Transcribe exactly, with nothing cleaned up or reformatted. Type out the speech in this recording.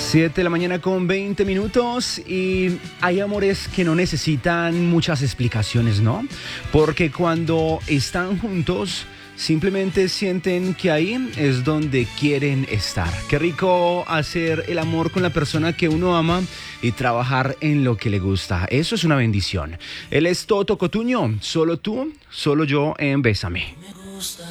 siete de la mañana con veinte minutos y hay amores que no necesitan muchas explicaciones, ¿no? Porque cuando están juntos simplemente sienten que ahí es donde quieren estar. Qué rico hacer el amor con la persona que uno ama y trabajar en lo que le gusta. Eso es una bendición. Él es Toto Cotuño, solo tú, solo yo en Bésame.